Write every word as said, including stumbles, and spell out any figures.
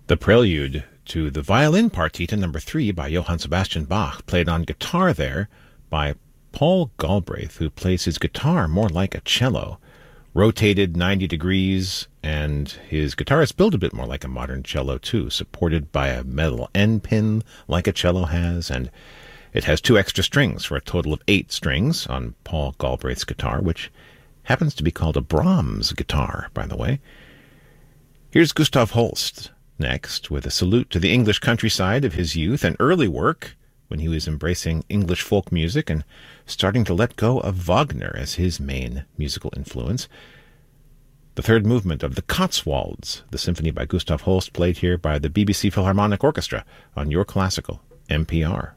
The prelude to the Violin Partita number three by Johann Sebastian Bach, played on guitar there by Paul Galbraith, who plays his guitar more like a cello, rotated ninety degrees, and his guitar is built a bit more like a modern cello too, supported by a metal end pin like a cello has, and it has two extra strings for a total of eight strings on Paul Galbraith's guitar, which happens to be called a Brahms guitar, by the way. Here's Gustav Holst next, with a salute to the English countryside of his youth and early work when he was embracing English folk music and starting to let go of Wagner as his main musical influence. The third movement of the Cotswolds, the symphony by Gustav Holst, played here by the B B C Philharmonic Orchestra on Your Classical N P R.